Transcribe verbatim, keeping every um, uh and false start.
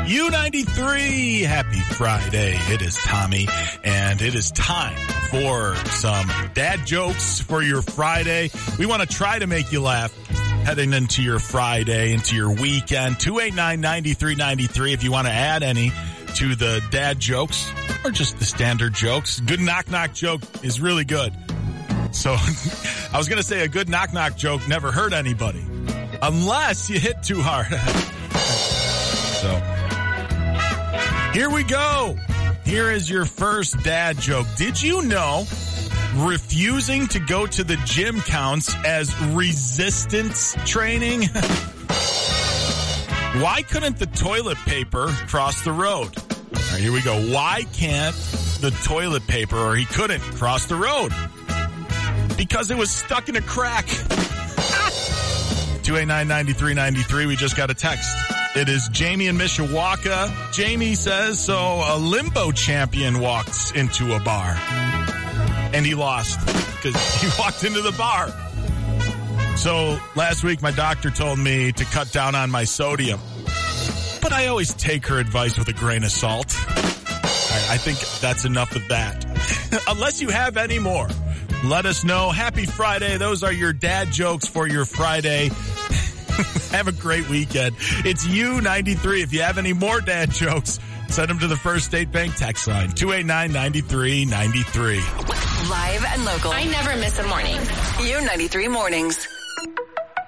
U ninety-three, happy Friday. It is Tommy, and it is time for some dad jokes for your Friday. We want to try to make you laugh heading into your Friday, into your weekend. two eight nine, nine three nine three if you want to add any to the dad jokes or just the standard jokes. Good knock-knock joke is really good. So I was going to say a good knock-knock joke never hurt anybody unless you hit too hard. So here we go. Here is your first dad joke. Did you know refusing to go to the gym counts as resistance training? Why couldn't the toilet paper cross the road? All right, here we go. Why can't the toilet paper, or he couldn't, cross the road? Because it was stuck in a crack. two eight nine, nine three nine three. We just got a text. It is Jamie in Mishawaka. Jamie says, so a limbo champion walks into a bar. And he lost because he walked into the bar. So last week my doctor told me to cut down on my sodium. But I always take her advice with a grain of salt. I think that's enough of that. Unless you have any more, let us know. Happy Friday. Those are your dad jokes for your Friday. Have a great weekend. It's U ninety-three. If you have any more dad jokes, send them to the First State Bank text line, two eight nine, nine three nine three. Live and local. I never miss a morning. U ninety-three mornings.